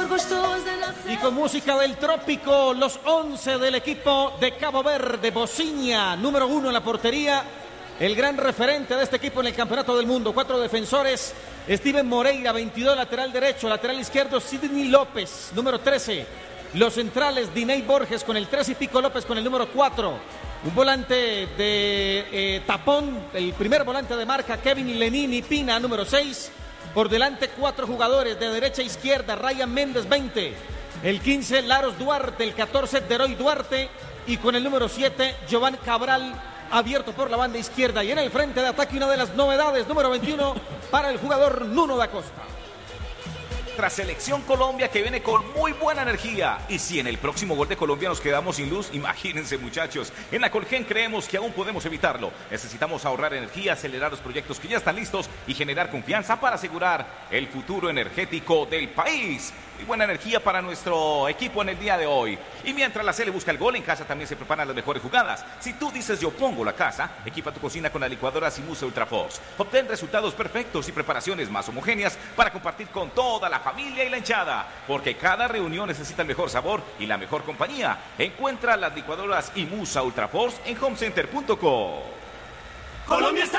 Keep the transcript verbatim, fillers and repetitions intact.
Y con música del trópico, los once del equipo de Cabo Verde. Bociña, número uno en la portería, el gran referente de este equipo en el Campeonato del Mundo. Cuatro defensores: Steven Moreira, veintidós, lateral derecho. Lateral izquierdo, Sidney López, número trece. Los centrales, Diney Borges con el tres y Pico López con el número cuatro. Un volante de eh, tapón, el primer volante de marca, Kevin Lenini Pina, número seis. Por delante, cuatro jugadores de derecha a izquierda: Ryan Méndez, veinte. El quince, Laros Duarte. El catorce, Deroy Duarte. Y con el número siete, Giovanni Cabral, abierto por la banda izquierda. Y en el frente de ataque, una de las novedades, número veintiuno, para el jugador Nuno da Costa. Selección Colombia, que viene con muy buena energía. Y si en el próximo gol de Colombia nos quedamos sin luz, imagínense, muchachos. En la Colgen creemos que aún podemos evitarlo. Necesitamos ahorrar energía, acelerar los proyectos que ya están listos y generar confianza para asegurar el futuro energético del país. Y buena energía para nuestro equipo en el día de hoy. Y mientras la Cele busca el gol, en casa también se preparan las mejores jugadas. Si tú dices yo pongo la casa, equipa tu cocina con la licuadora Simusa Ultraforce. Obtén resultados perfectos y preparaciones más homogéneas para compartir con toda la familia y la hinchada. Porque cada reunión necesita el mejor sabor y la mejor compañía. Encuentra las licuadoras Imusa Ultraforce en homecenter punto co. Colombia está